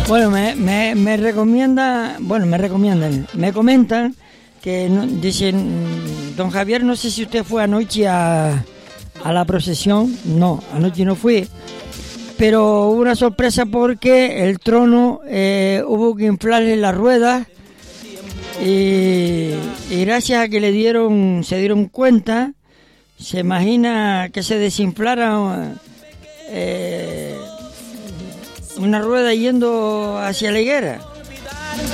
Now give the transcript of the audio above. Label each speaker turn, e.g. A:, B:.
A: Bueno, me recomiendan, me comentan que dicen, don Javier, no sé si usted fue anoche a la procesión. No, anoche no fui, pero hubo una sorpresa porque el trono hubo que inflarle las ruedas y gracias a que se dieron cuenta, se imagina que se desinflara una rueda yendo hacia la higuera.